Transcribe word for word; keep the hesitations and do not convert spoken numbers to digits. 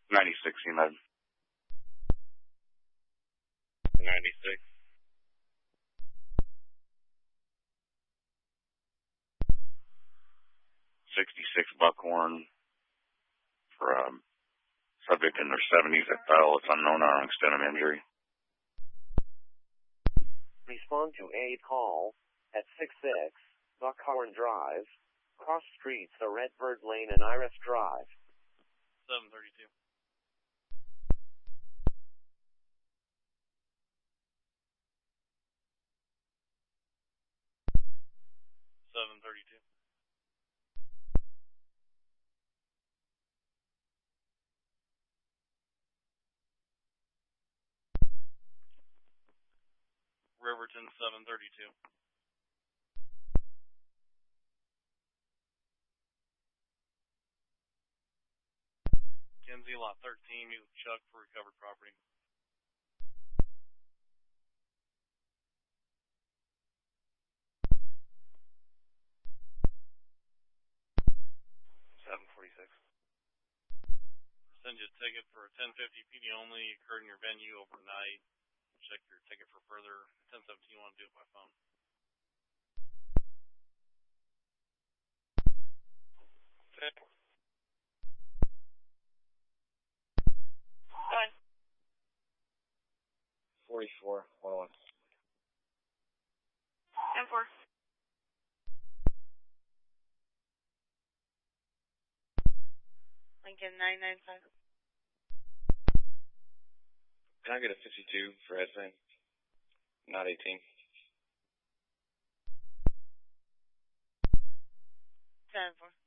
ninety-six, you know. ninety-six. sixty-six Buckhorn for um, subject in their seventies that fell. It's unknown on extent of injury. Respond to a call at six six Buckhorn Drive, cross streets the Redbird Lane and Iris Drive. seven thirty-two. seven thirty-two. Riverton, seven thirty-two. Kenzie, lot thirteen, meet with Chuck for recovered property. seven forty-six. Send you a ticket for a ten fifty P D only, occurred in your venue overnight. Check your ticket for further. ten seventeen, you want to do it by phone. Fine. forty-four, one oh one. ten four. Lincoln, nine nine five. Can I get a fifty-two for Edson? Not eighteen. seven four.